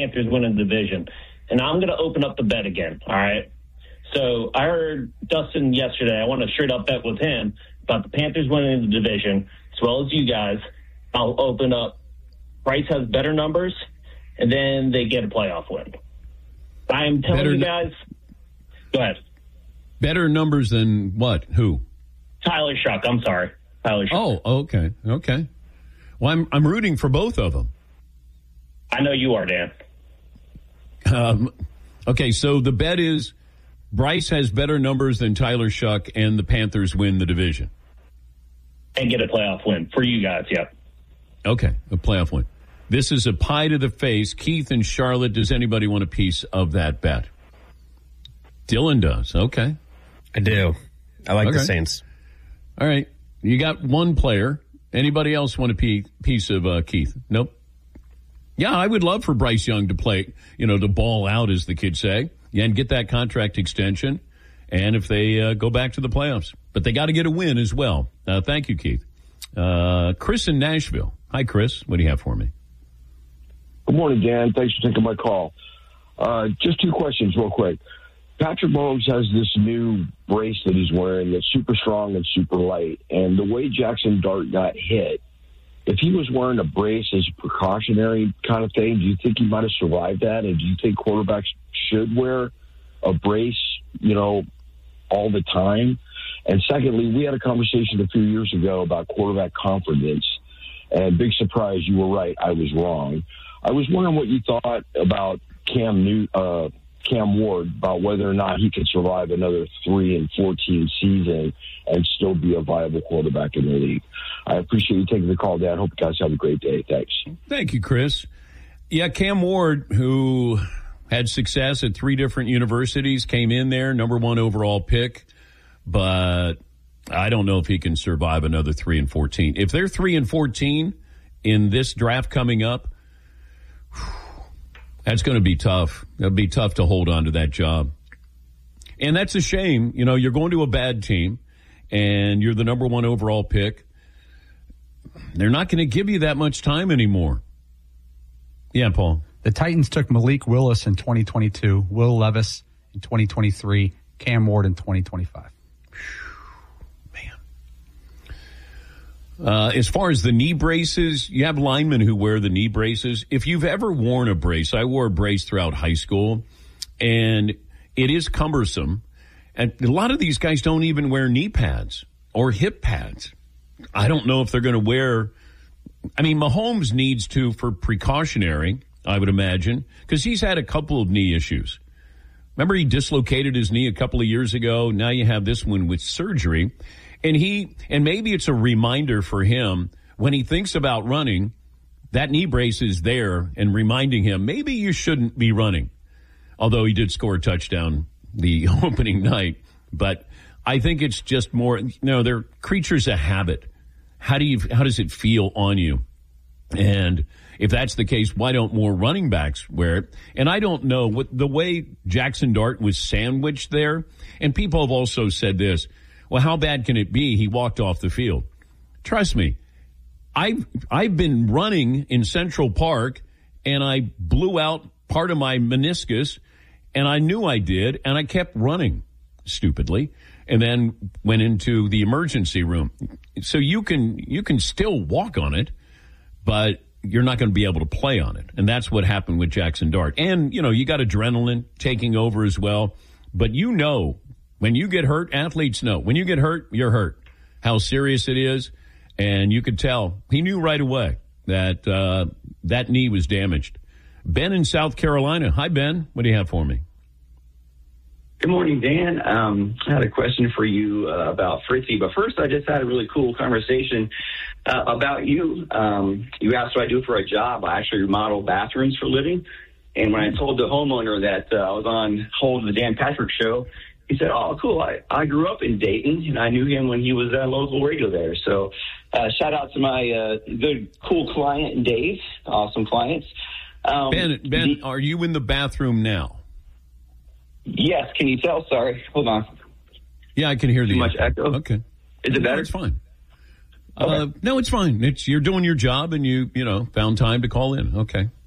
Panthers winning the division. And I'm going to open up the bet again, all right? So I heard Dustin yesterday. I want a straight-up bet with him about the Panthers winning the division, as well as you guys. I'll open up Bryce has better numbers, and then they get a playoff win. I am telling you guys. Go ahead. Better numbers than what? Who? Tyler Shough. I'm sorry. Tyler Shough. Oh, okay. Okay. Well, I'm rooting for both of them. I know you are, Dan. Okay, so the bet is Bryce has better numbers than Tyler Shough, and the Panthers win the division. And get a playoff win for you guys, yep. Okay, a playoff win. This is a pie to the face. Keith and Charlotte, does anybody want a piece of that bet? Dylan does. Okay. I do. I like the Saints. All right. You got one player. Anybody else want a piece of Keith? Nope. Yeah, I would love for Bryce Young to play, to ball out, as the kids say, and get that contract extension, and if they go back to the playoffs. But they got to get a win as well. Thank you, Keith. Chris in Nashville. Hi, Chris. What do you have for me? Good morning, Dan. Thanks for taking my call. Just two questions real quick. Patrick Mahomes has this new brace that he's wearing that's super strong and super light. And the way Jackson Dart got hit, if he was wearing a brace as a precautionary kind of thing, do you think he might have survived that? And do you think quarterbacks should wear a brace, all the time? And secondly, we had a conversation a few years ago about quarterback confidence. And big surprise, you were right. I was wrong. I was wondering what you thought about Cam Ward, about whether or not he could survive another 3-14 season and still be a viable quarterback in the league. I appreciate you taking the call, Dan. Hope you guys have a great day. Thanks. Thank you, Chris. Yeah, Cam Ward, who had success at 3 different universities, came in there, number 1 overall pick, but I don't know if he can survive another 3-14. If they're 3-14 in this draft coming up, that's going to be tough. It'll be tough to hold on to that job. And that's a shame. You're going to a bad team, and you're the number 1 overall pick. They're not going to give you that much time anymore. Yeah, Paul. The Titans took Malik Willis in 2022, Will Levis in 2023, Cam Ward in 2025. As far as the knee braces, you have linemen who wear the knee braces. If you've ever worn a brace, I wore a brace throughout high school, and it is cumbersome. And a lot of these guys don't even wear knee pads or hip pads. I don't know if they're going to wear. I mean, Mahomes needs to for precautionary, I would imagine, because he's had a couple of knee issues. Remember, he dislocated his knee a couple of years ago. Now you have this one with surgery. And maybe it's a reminder for him when he thinks about running, that knee brace is there and reminding him maybe you shouldn't be running. Although he did score a touchdown the opening night. But I think it's just more, they're creatures of habit. How does it feel on you? And if that's the case, why don't more running backs wear it? And I don't know what the way Jackson Dart was sandwiched there. And people have also said this. Well, how bad can it be? He walked off the field. Trust me, I've been running in Central Park, and I blew out part of my meniscus, and I knew I did, and I kept running stupidly, and then went into the emergency room. So you can still walk on it, but you're not going to be able to play on it, and that's what happened with Jackson Dart. And you got adrenaline taking over as well, but when you get hurt, athletes know. When you get hurt, you're hurt. How serious it is. And you could tell. He knew right away that that knee was damaged. Ben in South Carolina. Hi, Ben. What do you have for me? Good morning, Dan. I had a question for you about Fritzy. But first, I just had a really cool conversation about you. You asked what I do for a job. I actually remodel bathrooms for a living. And when I told the homeowner that I was on hold of the Dan Patrick Show, he said, "Oh, cool. I grew up in Dayton, and I knew him when he was at local radio there." So shout out to my good, cool client, Dave. Awesome clients. Ben, are you in the bathroom now? Yes. Can you tell? Sorry. Hold on. Yeah, I can hear Too much echo. Okay. Is it better? No, it's fine. Okay. No, it's fine. You're doing your job, and you found time to call in. Okay.